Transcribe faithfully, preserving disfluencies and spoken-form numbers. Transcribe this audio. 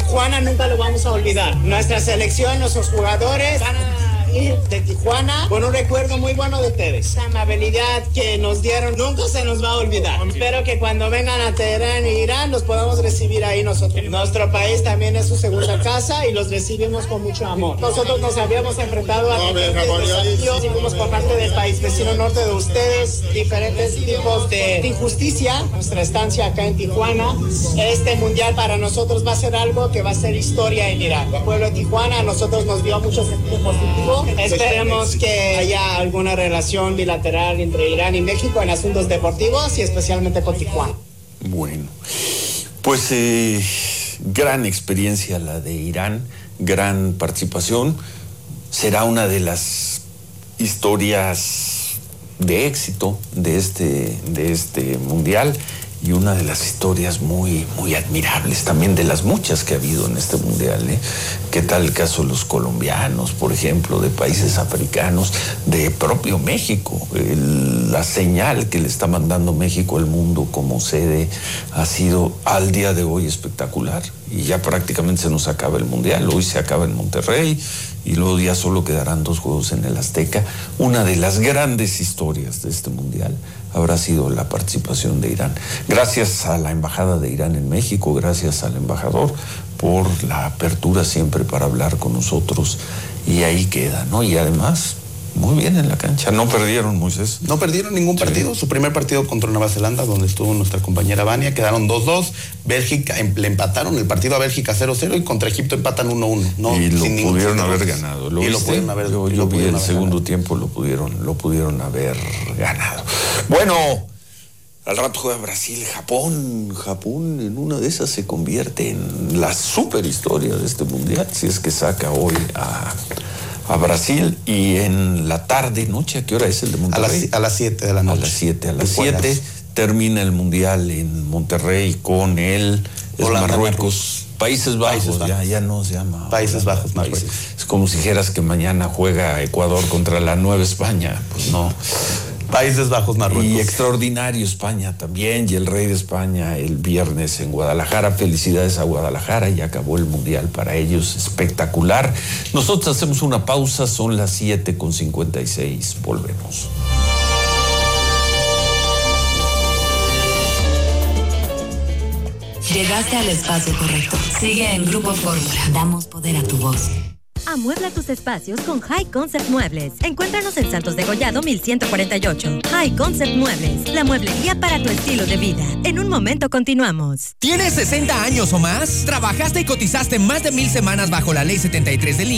Tijuana nunca lo vamos a olvidar. Nuestra selección, nuestros jugadores van a ir de Tijuana con un recuerdo muy bueno de ustedes. La amabilidad que nos dieron nunca se nos va a olvidar. Espero que cuando vengan a Teherán e Irán los podamos recibir ahí nosotros. Nuestro país también es su segunda casa y los recibimos con mucho amor. Nosotros nos habíamos enfrentado a diferentes desafíos, recibimos por parte del país vecino norte de ustedes diferentes tipos de injusticia. Nuestra estancia acá en Tijuana, este mundial para nosotros va a ser algo que va a ser historia en Irán. El pueblo de Tijuana a nosotros nos dio mucho sentido positivo. Esperemos que haya alguna relación bilateral entre Irán y México en asuntos deportivos y especialmente con Tijuana. Bueno, pues eh, gran experiencia la de Irán, gran participación. Será una de las historias de éxito de este, de este mundial y una de las historias muy, muy admirables también de las muchas que ha habido en este mundial, ¿eh? ¿Qué tal el caso de los colombianos, por ejemplo, de países africanos, de propio México? El, la señal que le está mandando México al mundo como sede ha sido al día de hoy espectacular y ya prácticamente se nos acaba el mundial. Hoy se acaba en Monterrey y luego ya solo quedarán dos juegos en el Azteca. Una de las grandes historias de este mundial habrá sido la participación de Irán. Gracias a la Embajada de Irán en México, gracias al embajador por la apertura siempre para hablar con nosotros y ahí queda, ¿no? Y además, muy bien en la cancha, no perdieron, Moisés. No perdieron ningún partido, sí. Su primer partido contra Nueva Zelanda, donde estuvo nuestra compañera Vania, quedaron dos dos, Bélgica, le empataron el partido a Bélgica cero cero y contra Egipto empatan uno uno. No, y lo pudieron haber ganado. ¿Lo y viste? lo pudieron haber Yo, yo vi el segundo ganado. tiempo, lo pudieron, lo pudieron haber ganado. Bueno, al rato juega Brasil, Japón. Japón en una de esas se convierte en la super historia de este mundial, si es que saca hoy a... a Brasil. Y en la tarde, noche, ¿a qué hora es el de Monterrey? A las siete de la noche. A las siete, a las siete termina el mundial en Monterrey con el Marruecos. Marruecos. Países Bajos, Países Bajos. Ya, ya no se llama. Países Bajos, Países. Es como si dijeras que mañana juega Ecuador contra la Nueva España. Pues no. Países Bajos, Marruecos. Y extraordinario España también, y el rey de España el viernes en Guadalajara. Felicidades a Guadalajara, ya acabó el mundial para ellos, espectacular. Nosotros hacemos una pausa, son las siete con cincuenta y seis, volvemos. Llegaste al espacio correcto. Sigue en Grupo Fórmula. Damos poder a tu voz. Amuebla tus espacios con High Concept Muebles. Encuéntranos en Santos de Gollado mil ciento cuarenta y ocho. High Concept Muebles, la mueblería para tu estilo de vida. En un momento continuamos. ¿Tienes sesenta años o más? ¿Trabajaste y cotizaste más de mil semanas bajo la ley setenta y tres del